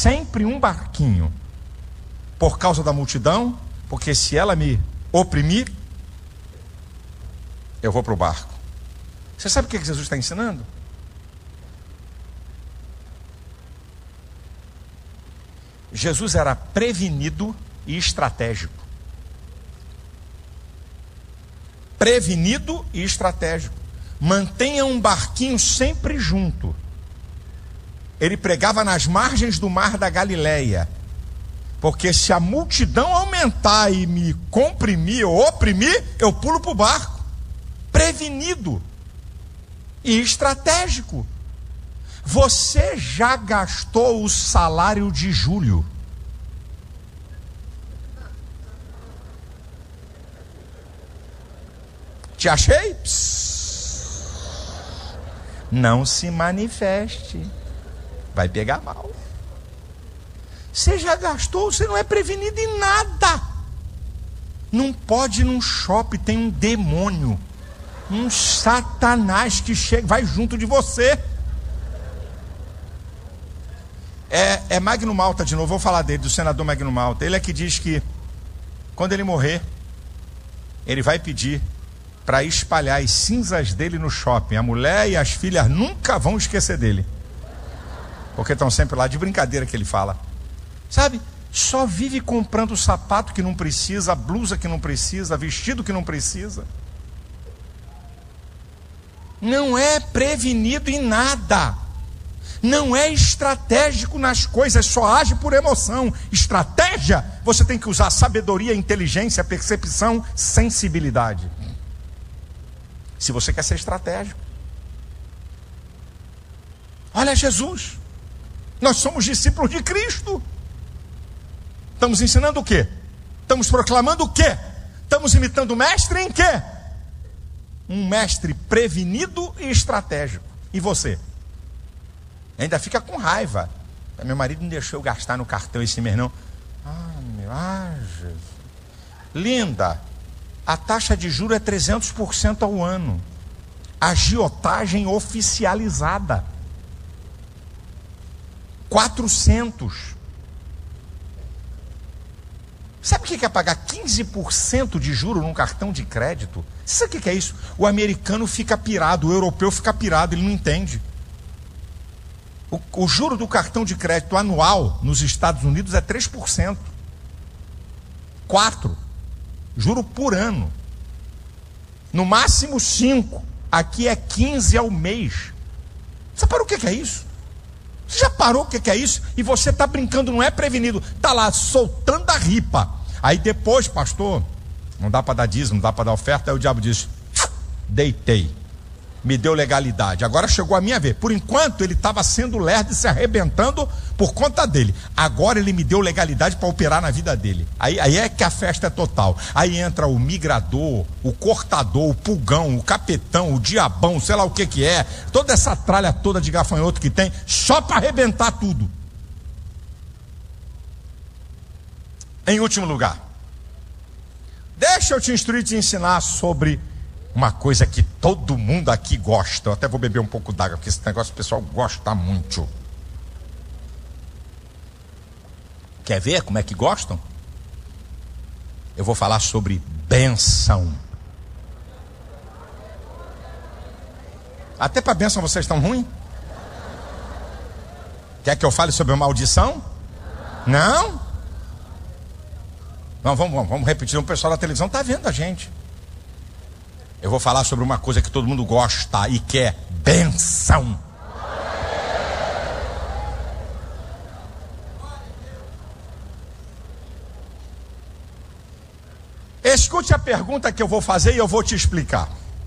sempre um barquinho. Por causa da multidão, porque se ela me oprimir, eu vou para o barco. Você sabe o que Jesus está ensinando? Jesus era prevenido e estratégico. Prevenido e estratégico. Mantenha um barquinho sempre junto. Ele pregava nas margens do mar da Galileia. Porque se a multidão aumentar e me comprimir ou oprimir, eu pulo para o barco. Prevenido e estratégico. Você já gastou o salário de julho? Te achei? Não se manifeste. Vai pegar mal. Você já gastou, você não é prevenido em nada. Não pode ir num shopping, tem um demônio, um satanás que chega, vai junto de você. É Magno Malta de novo, vou falar dele, do senador Magno Malta. Ele é que diz que quando ele morrer, ele vai pedir para espalhar as cinzas dele no shopping. A mulher e as filhas nunca vão esquecer dele, porque estão sempre lá, de brincadeira que ele fala. Sabe, só vive comprando sapato que não precisa, blusa que não precisa, vestido que não precisa. Não é prevenido em nada. Não é estratégico nas coisas, só age por emoção. Estratégia, você tem que usar sabedoria, inteligência, percepção, sensibilidade. Se você quer ser estratégico. Olha Jesus. Nós somos discípulos de Cristo. Estamos ensinando o quê? Estamos proclamando o quê? Estamos imitando o mestre em quê? Um mestre prevenido e estratégico. E você? Ainda fica com raiva. Meu marido não deixou eu gastar no cartão esse mês não. Jesus. Linda, a taxa de juros é 300% ao ano. Agiotagem oficializada. 400. Sabe o que é pagar 15% de juro num cartão de crédito? Sabe o que é isso? O americano fica pirado, o europeu fica pirado, ele não entende. O juro do cartão de crédito anual nos Estados Unidos é 3%. 4%. Juro por ano. No máximo 5%. Aqui é 15% ao mês. Você parou o que é isso? Você já parou o que é isso? E você está brincando, não é prevenido. Está lá soltando a ripa. Aí depois, pastor, não dá para dar dízimo, não dá para dar oferta. Aí o diabo diz, deitei. Me deu legalidade. Agora chegou a minha vez. Por enquanto ele estava sendo lerdo e se arrebentando por conta dele. Agora ele me deu legalidade para operar na vida dele. Aí é que a festa é total. Aí entra o migrador, o cortador, o pulgão, o capetão, o diabão, sei lá o que é. Toda essa tralha toda de gafanhoto que tem, só para arrebentar tudo. Em último lugar, deixa eu te instruir e te ensinar sobre uma coisa que todo mundo aqui gosta. Eu até vou beber um pouco d'água, porque esse negócio o pessoal gosta muito. Quer ver como é que gostam? Eu vou falar sobre bênção. Até para bênção vocês estão ruins? Quer que eu fale sobre maldição? Não? Não, vamos repetir. O pessoal da televisão está vendo a gente. Eu vou falar sobre uma coisa que todo mundo gosta e quer: bênção. Escute a pergunta que eu vou fazer e eu vou te explicar.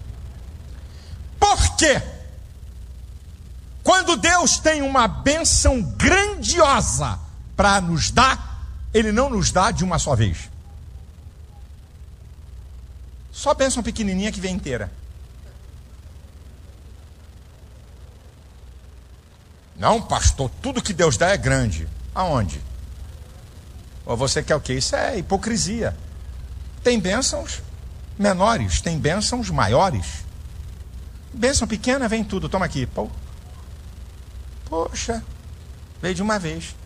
Por quê? Quando Deus tem uma bênção grandiosa para nos dar, Ele não nos dá de uma só vez. Só bênção pequenininha que vem inteira. Não, pastor, tudo que Deus dá é grande. Aonde? Ou você quer o quê? Isso é hipocrisia. Tem bênçãos menores, tem bênçãos maiores. Bênção pequena vem tudo, toma aqui. Poxa, veio de uma vez.